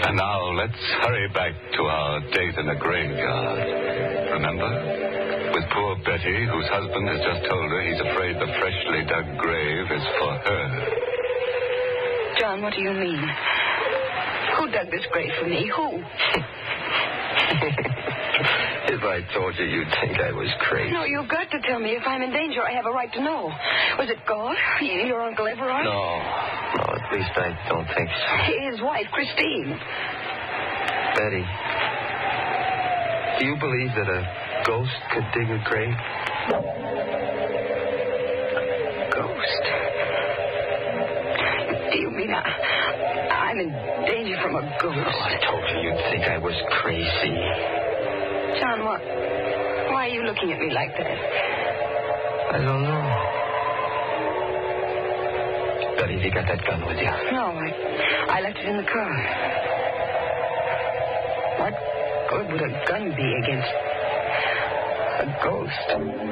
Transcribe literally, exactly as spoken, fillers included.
And now let's hurry back to our date in the graveyard. Remember? With poor Betty, whose husband has just told her he's afraid the freshly dug grave is for her. John, what do you mean? Who dug this grave for me? Who? If I told you, you'd think I was crazy. No, you've got to tell me. If I'm in danger, I have a right to know. Was it God? Your Uncle Everard? No. No, at least I don't think so. His wife, Christine. Betty, do you believe that a ghost could dig a grave? Ghost? Do you mean I, I'm in danger from a ghost? Oh, I told you you'd think I was crazy. John, what? Why are you looking at me like that? I don't know. Betty, have you got that gun with you? No, I, I left it in the car. What good would a gun be against a ghost?